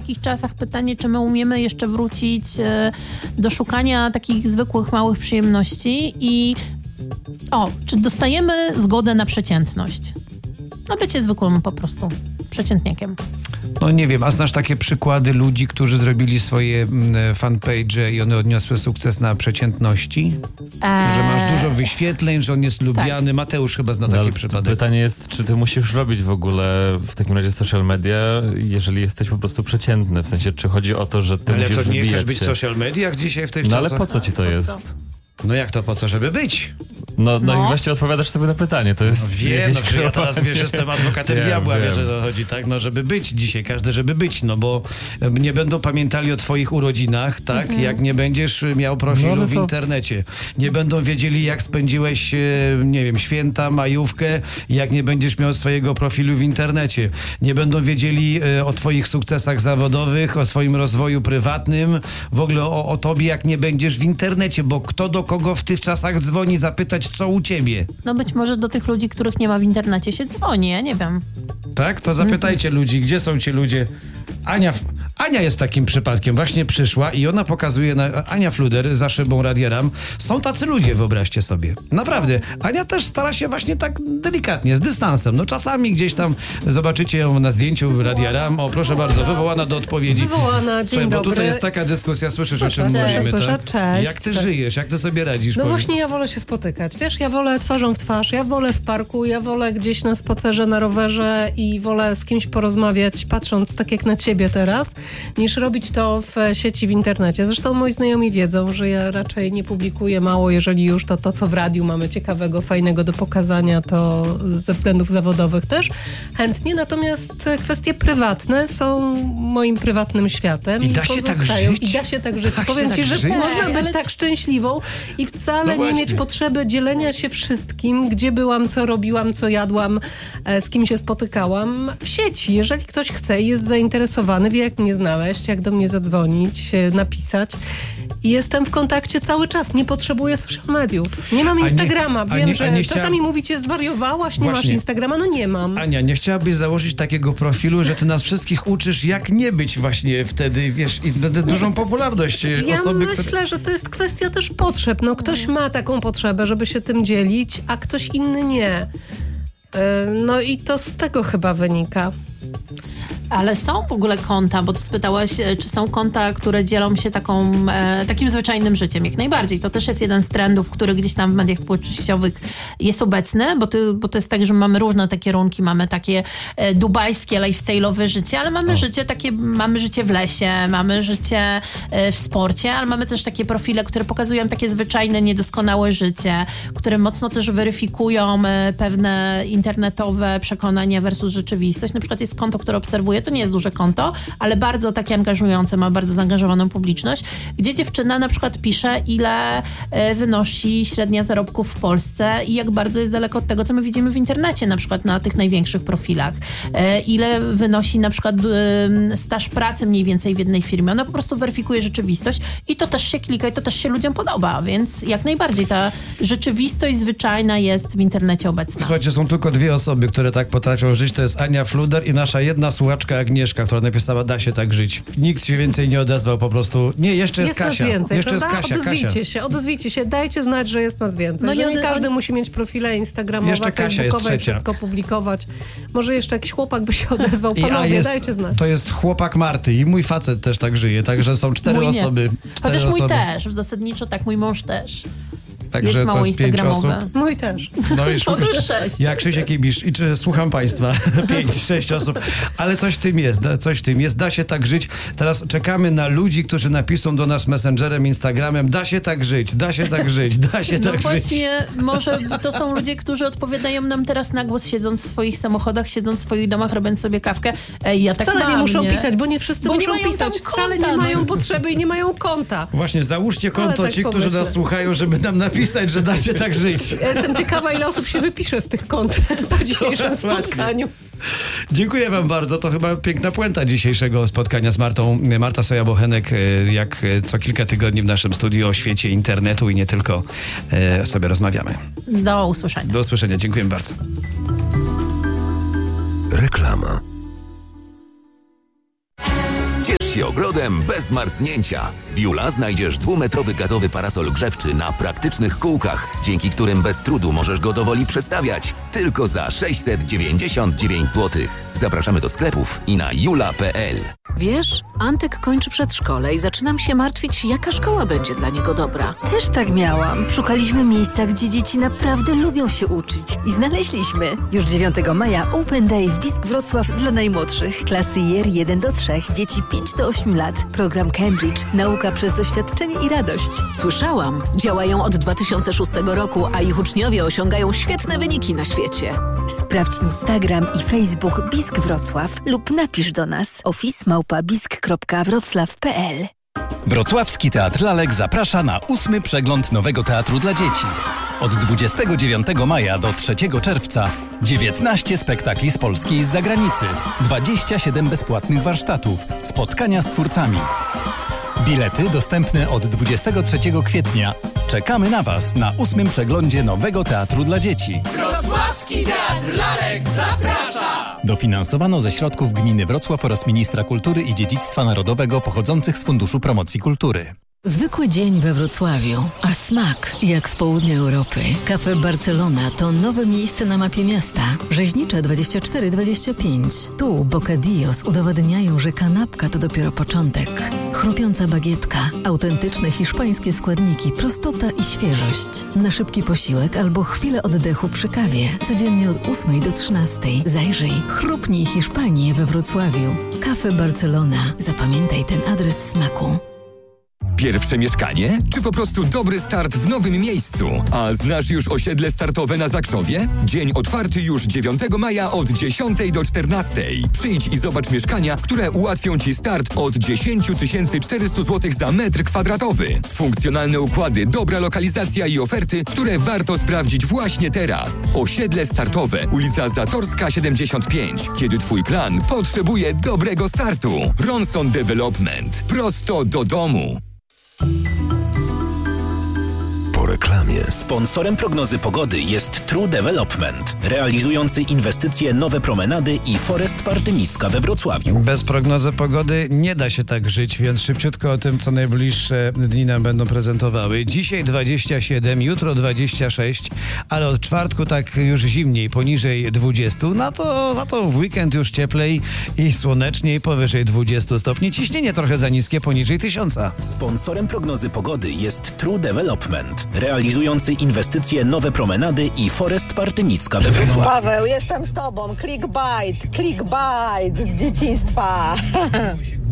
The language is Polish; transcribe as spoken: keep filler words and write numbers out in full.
takich czasach pytanie, czy my umiemy jeszcze wrócić e, do szukania takich zwykłych, małych przyjemności i o, czy dostajemy zgodę na przeciętność? No bycie zwykłym po prostu przeciętniakiem. No nie wiem, a znasz takie przykłady ludzi, którzy zrobili swoje fanpage i one odniosły sukces na przeciętności? Eee... Że masz dużo wyświetleń, że on jest lubiany. Tak. Mateusz chyba zna taki no, przypadek. Pytanie jest, czy ty musisz robić w ogóle w takim razie social media, jeżeli jesteś po prostu przeciętny? W sensie, czy chodzi o to, że ty ale musisz co, nie chcesz się. być w social mediach dzisiaj w tych no, czasach? No ale po co ci to jest? No jak to po co, żeby być? No, no, no i właśnie odpowiadasz sobie na pytanie. To jest no wiem, no, że ja teraz wiesz, jestem adwokatem wiem, diabła, wiem. Wiesz, że to chodzi, tak? No żeby być dzisiaj, każdy żeby być, no bo nie będą pamiętali o twoich urodzinach, tak? Mhm. Jak nie będziesz miał profilu no, w to... internecie. Nie będą wiedzieli, jak spędziłeś, nie wiem, święta, majówkę, jak nie będziesz miał swojego profilu w internecie. Nie będą wiedzieli o twoich sukcesach zawodowych, o twoim rozwoju prywatnym, w ogóle o, o tobie, jak nie będziesz w internecie, bo kto do kogo w tych czasach dzwoni zapytać, co u ciebie? No być może do tych ludzi, których nie ma w internecie się dzwoni, ja nie wiem. Tak? To zapytajcie mm. ludzi, gdzie są ci ludzie? Ania, Ania jest takim przypadkiem, właśnie przyszła i ona pokazuje, na, Ania Fluder za szybą Radia Ram. Są tacy ludzie, wyobraźcie sobie. Naprawdę. Ania też stara się właśnie tak delikatnie, z dystansem. No czasami gdzieś tam zobaczycie ją na zdjęciu Radia Ram. O, proszę bardzo, wywołana do odpowiedzi. Wywołana, dzień Słuchaj, bo dobry. tutaj jest taka dyskusja, słyszysz, Słyszę, o czym cześć, mówimy. słyszę, Tak? cześć, Jak ty cześć. żyjesz, jak ty sobie radzisz? No powiedz. właśnie ja wolę się spotykać, wiesz, ja wolę twarzą w twarz, ja wolę w parku, ja wolę gdzieś na spacerze, na rowerze i wolę z kimś porozmawiać, patrząc tak jak na ciebie teraz, niż robić to w sieci, w internecie. Zresztą moi znajomi wiedzą, że ja raczej nie publikuję mało, jeżeli już to to, co w radiu mamy ciekawego, fajnego do pokazania, to ze względów zawodowych też chętnie, natomiast kwestie prywatne są moim prywatnym światem. I da się tak żyć? I da się tak żyć. Da Powiem się ci, tak że żyć? można być ale... tak szczęśliwą i wcale no nie mieć potrzeby dzielenia się wszystkim, gdzie byłam, co robiłam, co jadłam, z kim się spotykałam w sieci. Jeżeli ktoś chce i jest zainteresowany, wie jak mnie znaleźć, jak do mnie zadzwonić, napisać. I jestem w kontakcie cały czas. Nie potrzebuję social mediów. Nie mam Instagrama. Nie, Wiem, nie, że nie czasami chciała... mówicie, zwariowałaś, nie Właśnie. masz Instagrama. No nie mam. Ania, nie chciałabyś założyć takiego profilu, że ty nas wszystkich uczysz, jak nie być właśnie wtedy, wiesz, i wtedy dużą popularność ja osoby, myślę, które... że to jest kwestia też potrzeb. No ktoś ma taką potrzebę, żeby się tym dzielić, a ktoś inny nie. No i to z tego chyba wynika. Ale są w ogóle konta, bo ty spytałaś, czy są konta, które dzielą się taką, e, takim zwyczajnym życiem. Jak najbardziej. To też jest jeden z trendów, który gdzieś tam w mediach społecznościowych jest obecny, bo, ty, bo to jest tak, że mamy różne te kierunki. Mamy takie e, dubajskie, lifestyle'owe życie, ale mamy o. życie takie, mamy życie w lesie, mamy życie e, w sporcie, ale mamy też takie profile, które pokazują takie zwyczajne, niedoskonałe życie, które mocno też weryfikują e, pewne internetowe przekonania versus rzeczywistość. Na przykład jest konto, które obserwuje, to nie jest duże konto, ale bardzo takie angażujące, ma bardzo zaangażowaną publiczność, gdzie dziewczyna na przykład pisze, ile e, wynosi średnia zarobków w Polsce i jak bardzo jest daleko od tego, co my widzimy w internecie, na przykład na tych największych profilach. E, ile wynosi na przykład e, staż pracy mniej więcej w jednej firmie. Ona po prostu weryfikuje rzeczywistość i to też się klika i to też się ludziom podoba, więc jak najbardziej ta rzeczywistość zwyczajna jest w internecie obecna. Słuchajcie, są tylko dwie osoby, które tak potrafią żyć, to jest Ania Fluder i nasza jedna słuchaczka Agnieszka, która napisała, da się tak żyć. Nikt się więcej nie odezwał, po prostu. Nie, jeszcze jest, jest Kasia. Nas więcej, jeszcze prawda? jest Kasia. Odezwijcie Kasia. się, odezwijcie się, dajcie znać, że jest nas więcej. No nie, nie każdy on... musi mieć profile instagramowe, jeszcze Kasia jest facebookowe i trzecia. wszystko publikować. Może jeszcze jakiś chłopak by się odezwał. Panowie, I, jest, dajcie znać. To jest chłopak Marty i mój facet też tak żyje, także są cztery mój osoby. Cztery Chociaż mój osoby. też, w zasadniczo tak, mój mąż też. Także jest mało to jest pięć osób. Mój też. No i to już sześć. Jak Krzysiek Kibisz i czy słucham państwa, pięć, sześć osób, ale coś w tym jest, coś w tym jest, da się tak żyć. Teraz czekamy na ludzi, którzy napiszą do nas messengerem, Instagramem, da się tak żyć, da się tak żyć, da się no tak właśnie, żyć. Może to są ludzie, którzy odpowiadają nam teraz na głos, siedząc w swoich samochodach, siedząc w swoich domach, robiąc sobie kawkę. Ej, ja tak Wcale mam, nie muszą nie? pisać, bo nie wszyscy bo muszą nie mają pisać. konta, Wcale nie no. mają potrzeby i nie mają konta. Właśnie, załóżcie konto tak ci, którzy pomyślę. nas słuchają, żeby nam napisać, że da się tak żyć. Ja jestem ciekawa, ile osób się wypisze z tych kont po dzisiejszym spotkaniu. Dziękuję wam bardzo. To chyba piękna puenta dzisiejszego spotkania z Martą. Marta Soja-Bochenek, jak co kilka tygodni w naszym studiu o świecie internetu i nie tylko sobie rozmawiamy. Do usłyszenia. Do usłyszenia. Dziękuję bardzo. Reklama. Ciesz się ogrodem bez marznięcia. W Jula znajdziesz dwumetrowy gazowy parasol grzewczy na praktycznych kółkach, dzięki którym bez trudu możesz go dowoli przestawiać. Tylko za sześćset dziewięćdziesiąt dziewięć złotych. Zapraszamy do sklepów i na jula kropka p l. Wiesz, Antek kończy przedszkole i zaczynam się martwić, jaka szkoła będzie dla niego dobra. Też tak miałam. Szukaliśmy miejsca, gdzie dzieci naprawdę lubią się uczyć i znaleźliśmy. Już dziewiątego maja Open Day w Bisk Wrocław dla najmłodszych. Klasy J E R jeden do trzech, dzieci pięć do ośmiu lat. Program Cambridge, nauka przez doświadczenie i radość. Słyszałam, działają od dwa tysiące szóstego roku, a ich uczniowie osiągają świetne wyniki na świecie. Sprawdź Instagram i Facebook Bisk Wrocław lub napisz do nas office małpa bisk kropka wrocław kropka p l. Wrocławski Teatr Lalek zaprasza na ósmy przegląd nowego teatru dla dzieci. Od dwudziestego dziewiątego maja do trzeciego czerwca dziewiętnaście spektakli z Polski i z zagranicy, dwadzieścia siedem bezpłatnych warsztatów, spotkania z twórcami. Bilety dostępne od dwudziestego trzeciego kwietnia. Czekamy na Was na ósmym przeglądzie nowego teatru dla dzieci. Wrocławski Teatr Lalek zaprasza! Dofinansowano ze środków gminy Wrocław oraz Ministra Kultury i Dziedzictwa Narodowego pochodzących z Funduszu Promocji Kultury. Zwykły dzień we Wrocławiu, a smak jak z południa Europy. Cafe Barcelona to nowe miejsce na mapie miasta. Rzeźnicza dwadzieścia cztery dwadzieścia pięć. Tu bocadillos udowadniają, że kanapka to dopiero początek. Chrupiąca bagietka, autentyczne hiszpańskie składniki, prostota i świeżość. Na szybki posiłek albo chwilę oddechu przy kawie. Codziennie od ósmej do trzynastej. Zajrzyj, chrupnij Hiszpanię we Wrocławiu. Cafe Barcelona. Zapamiętaj ten adres smaku. Pierwsze mieszkanie? Czy po prostu dobry start w nowym miejscu? A znasz już osiedle startowe na Zakrzowie? Dzień otwarty już dziewiątego maja od dziesiątej do czternastej. Przyjdź i zobacz mieszkania, które ułatwią Ci start od dziesięć tysięcy czterysta złotych za metr kwadratowy. Funkcjonalne układy, dobra lokalizacja i oferty, które warto sprawdzić właśnie teraz. Osiedle startowe, ulica Zatorska siedemdziesiąt pięć. Kiedy Twój plan potrzebuje dobrego startu. Ronson Development. Prosto do domu. Po reklamie. Sponsorem prognozy pogody jest True Development, realizujący inwestycje Nowe Promenady i Forest Partynicka we Wrocławiu. Bez prognozy pogody nie da się tak żyć, więc szybciutko o tym, co najbliższe dni nam będą prezentowały. Dzisiaj dwadzieścia siedem, jutro dwadzieścia sześć, ale od czwartku tak już zimniej, poniżej dwudziestu. Na to, za to w weekend już cieplej i słoneczniej, powyżej dwudziestu stopni. Ciśnienie trochę za niskie, poniżej tysiąca. Sponsorem prognozy pogody jest True Development, realizujący inwestycje Nowe Promenady i Forest Partynicka we Wrocławiu. Paweł, jestem z tobą. Clickbait, clickbait z dzieciństwa.